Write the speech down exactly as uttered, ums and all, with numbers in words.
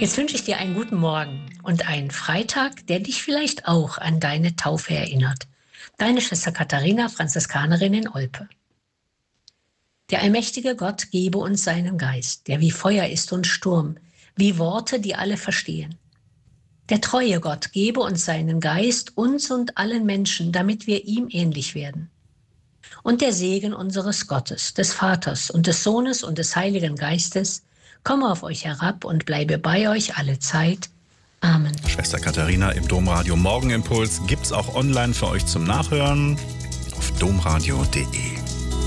Jetzt wünsche ich dir einen guten Morgen und einen Freitag, der dich vielleicht auch an deine Taufe erinnert. Deine Schwester Katharina, Franziskanerin in Olpe. Der allmächtige Gott gebe uns seinen Geist, der wie Feuer ist und Sturm, wie Worte, die alle verstehen. Der treue Gott gebe uns seinen Geist, uns und allen Menschen, damit wir ihm ähnlich werden. Und der Segen unseres Gottes, des Vaters und des Sohnes und des Heiligen Geistes, komme auf euch herab und bleibe bei euch alle Zeit. Amen. Schwester Katharina im Domradio Morgenimpuls gibt's auch online für euch zum Nachhören auf domradio punkt de.